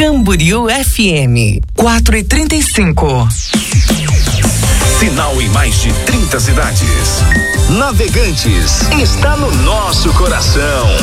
Camboriú FM 4:35. Sinal em mais de 30 cidades. Navegantes está no nosso coração.